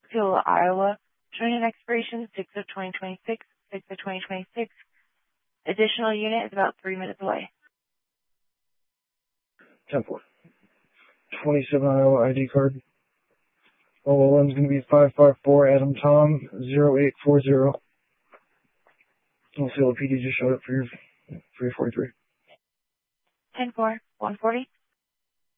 Osceola, Iowa, showing an expiration 6 of 2026, 6 of 2026. Additional unit is about 3 minutes away. 10-4. 27 Iowa ID card. OLM is going to be 554 Adam Tom 0840. Osceola PD just showed up for your 43. 10-4, 140.